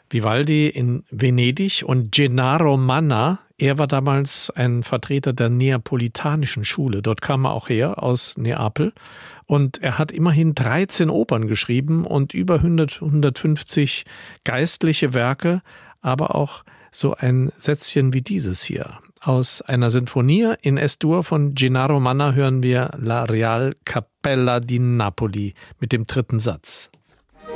Vivaldi in Venedig und Gennaro Manna, er war damals ein Vertreter der neapolitanischen Schule. Dort kam er auch her, aus Neapel. Und er hat immerhin 13 Opern geschrieben und über 150 geistliche Werke, aber auch so ein Sätzchen wie dieses hier. Aus einer Sinfonie in S-Dur von Gennaro Manna hören wir La Real Capella di Napoli mit dem 3. Satz.